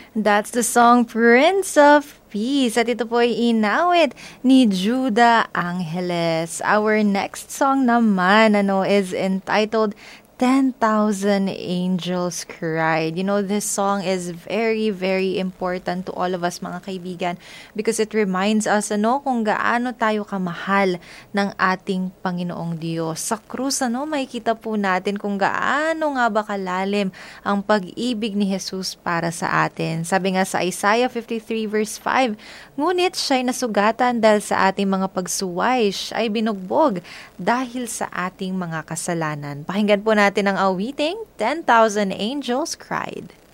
That's the song Prince of Peace. At ito po ay inawit ni Judah Angeles. Our next song naman is entitled 10,000 Angels Cried. You know, this song is very, very important to all of us mga kaibigan because it reminds us kung gaano tayo kamahal ng ating Panginoong Diyos. Sa krus, makikita po natin kung gaano nga ba kalalim ang pag-ibig ni Jesus para sa atin. Sabi nga sa Isaiah 53 verse 5, ngunit siya'y nasugatan dahil sa ating mga pagsuway, siya'y binugbog dahil sa ating mga kasalanan. Pakinggan po natin ang awiting 10,000 Angels Cried.